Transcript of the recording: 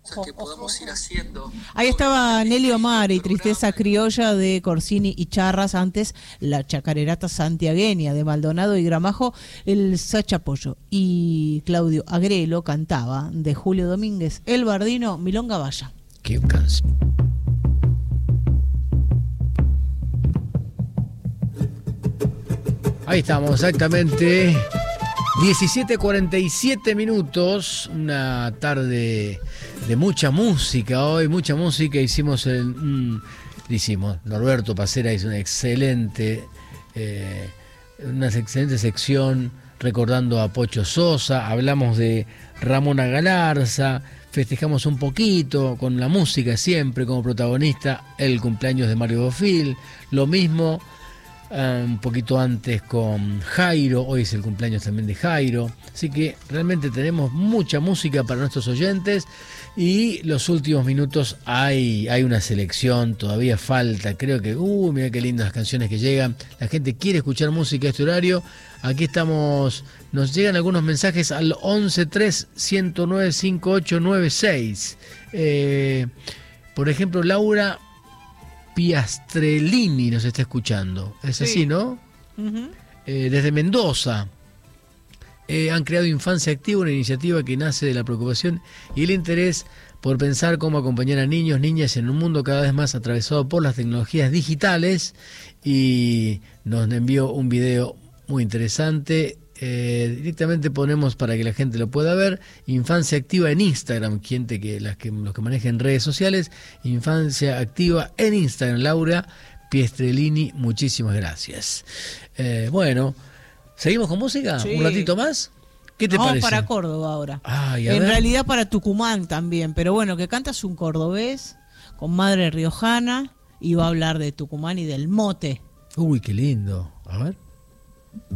que podamos ir haciendo. Ahí estaba Nelly Omar y Tristeza Criolla de Corsini y Charras, antes la chacarerata santiagueña de Maldonado y Gramajo, el Sachapollo. Y Claudio Agrelo cantaba de Julio Domínguez, El Bardino, Milonga Valla. Qué canción. Ahí estamos, exactamente. 17:47 minutos, una tarde de mucha música hoy, mucha música. Hicimos Norberto Pacera hizo una excelente sección recordando a Pocho Sosa, hablamos de Ramona Galarza, festejamos un poquito con la música siempre como protagonista el cumpleaños de Mario Bofill, lo mismo un poquito antes con Jairo, hoy es el cumpleaños también de Jairo, así que realmente tenemos mucha música para nuestros oyentes y los últimos minutos hay una selección, todavía falta, creo que, mira qué lindas las canciones que llegan, la gente quiere escuchar música a este horario, aquí estamos, nos llegan algunos mensajes al 1131095896, por ejemplo Laura Piastrellini nos está escuchando. Es sí. Así, ¿no? Uh-huh. Desde Mendoza. Han creado Infancia Activa, una iniciativa que nace de la preocupación y el interés por pensar cómo acompañar a niños, niñas en un mundo cada vez más atravesado por las tecnologías digitales, y nos envió un video muy interesante. Directamente ponemos para que la gente lo pueda ver, Infancia Activa en Instagram, los que manejen redes sociales, Infancia Activa en Instagram, Laura Piastrellini, muchísimas gracias. Bueno, ¿seguimos con música? Sí. ¿Un ratito más? ¿Qué te parece? Para Córdoba ahora. En realidad para Tucumán también, pero bueno, que cantas un cordobés con madre riojana y va a hablar de Tucumán y del mote. Uy, qué lindo. A ver.